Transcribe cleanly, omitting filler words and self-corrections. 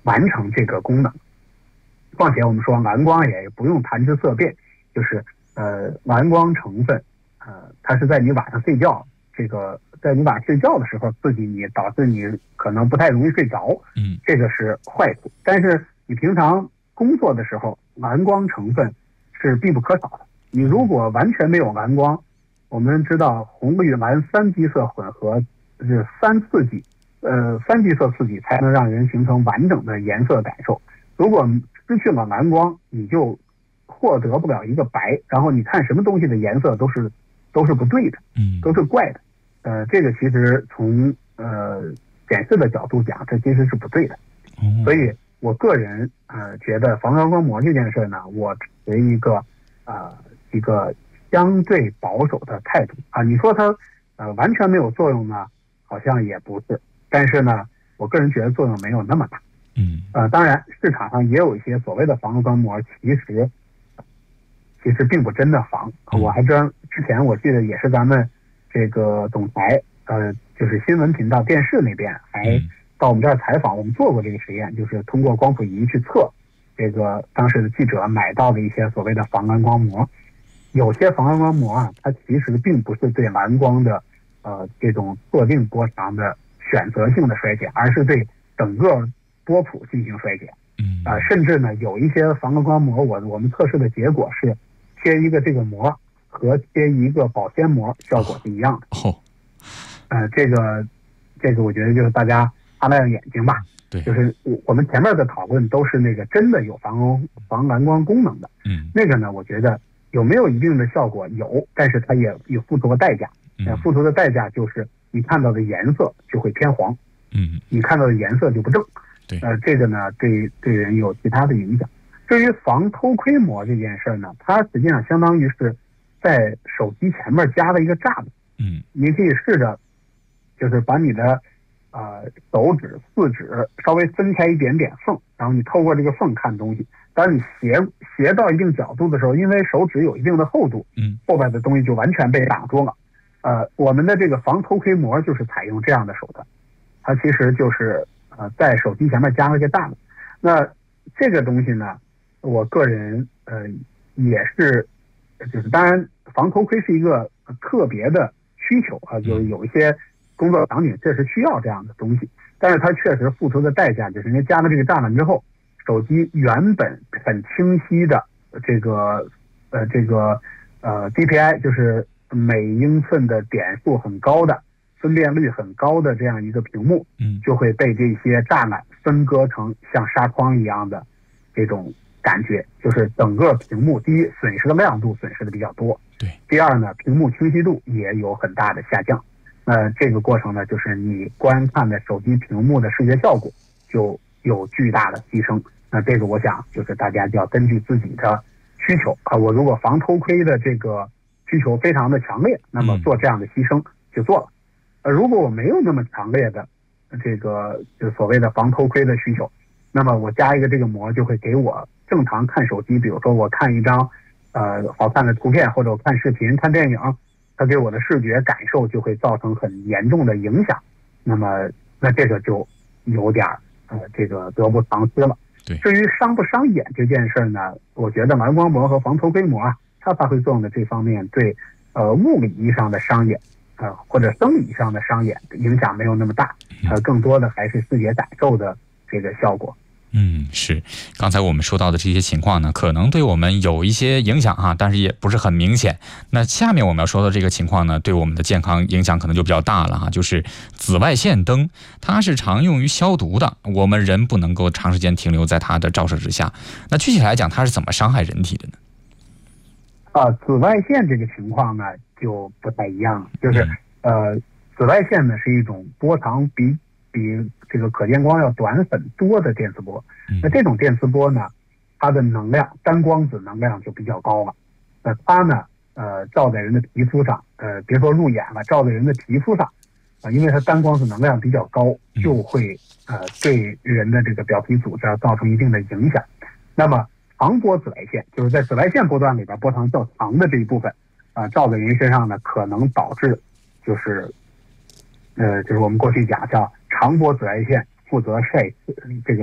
完成这个功能。况且我们说蓝光也不用谈之色变，就是蓝光成分它是在你晚上睡觉，在你晚上睡觉的时候刺激你，导致你可能不太容易睡着，这个是坏处。但是你平常工作的时候，蓝光成分是必不可少的。你如果完全没有蓝光，我们知道红绿蓝三基色混合是三基色刺激才能让人形成完整的颜色感受。如果失去了蓝光，你就获得不了一个白，然后你看什么东西的颜色都是不对的，都是怪的。这个其实从显示的角度讲，这其实是不对的。所以我个人觉得防蓝光膜这件事呢，我持一个相对保守的态度啊。你说它完全没有作用呢，好像也不是，但是呢，我个人觉得作用没有那么大。当然市场上也有一些所谓的防光膜，其实并不真的防。我还之前我记得也是咱们这个总台就是新闻频道电视那边还到我们这儿采访，我们做过这个实验，就是通过光谱仪去测这个当时的记者买到的一些所谓的防蓝光膜。有些防蓝光膜啊，它其实并不是对蓝光的这种特定波长的选择性的衰减，而是对整个波谱进行衰减。甚至呢，有一些防蓝光膜，我们测试的结果是贴一个这个膜和贴一个保鲜膜效果是一样的。这个我觉得就是大家擦亮眼睛吧。 对， 就是我们前面的讨论都是那个真的有防蓝光功能的。那个呢，我觉得有没有一定的效果有，但是它也有付出的代价。付出的代价就是你看到的颜色就会偏黄。你看到的颜色就不正。 对， 这个呢对人有其他的影响。至于防偷窥膜这件事呢，它实际上相当于是在手机前面加了一个栅栏。你可以试着就是把你的手指四指稍微分开一点点缝，然后你透过这个缝看东西。当你斜到一定角度的时候，因为手指有一定的厚度，后边的东西就完全被挡住了。我们的这个防偷窥膜就是采用这样的手段，它其实就是在手机前面加了一个栅栏。那这个东西呢，我个人也是就是当然防偷窥是一个特别的需求啊，就是有一些工作场景确实需要这样的东西，但是它确实付出的代价就是因为加了这个栅栏之后，手机原本很清晰的这个DPI 就是每英寸的点数很高的分辨率很高的这样一个屏幕，就会被这些栅栏分割成像纱窗一样的这种感觉，就是整个屏幕第一损失的亮度损失的比较多，第二呢屏幕清晰度也有很大的下降。这个过程呢，就是你观看的手机屏幕的视觉效果就有巨大的提升。那这个我想就是大家就要根据自己的需求我如果防偷窥的这个需求非常的强烈，那么做这样的牺牲就做了。如果我没有那么强烈的这个就所谓的防偷窥的需求，那么我加一个这个膜就会给我正常看手机，比如说我看一张好看的图片，或者我看视频看电影，它给我的视觉感受就会造成很严重的影响。那这个就有点这个得不偿失了。至于伤不伤眼这件事呢，我觉得蓝光膜和防偷窥膜它发挥作用的这方面对物理意义上的伤眼或者生理上的伤眼影响没有那么大，更多的还是视觉感受的这个效果。 是，刚才我们说到的这些情况呢，可能对我们有一些影响但是也不是很明显。那下面我们要说的这个情况呢，对我们的健康影响可能就比较大了就是紫外线灯，它是常用于消毒的，我们人不能够长时间停留在它的照射之下。那具体来讲，它是怎么伤害人体的呢？ 紫外线这个情况呢就不太一样了，就是紫外线呢是一种波长比这个可见光要短很多的电磁波。那这种电磁波呢，它的能量单光子能量就比较高了。它呢照在人的皮肤上，别说入眼了，照在人的皮肤上因为它单光子能量比较高，就会对人的这个表皮组织造成一定的影响。那么长波紫外线就是在紫外线波段里边波长较长的这一部分照在人身上呢，可能导致就是我们过去讲叫长波紫外线负责晒这个